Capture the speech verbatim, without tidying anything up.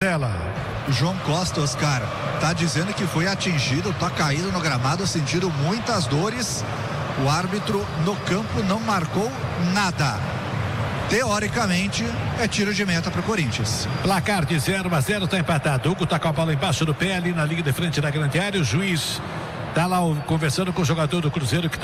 tela. João Costa, Oscar, tá dizendo que foi atingido, tá caído no gramado, sentindo muitas dores. O árbitro no campo não marcou nada. Teoricamente, é tiro de meta para o Corinthians. Placar de zero a zero, tá empatado. Hugo tá com a bola embaixo do pé ali na linha de frente da grande área. O juiz tá lá conversando com o jogador do Cruzeiro que tá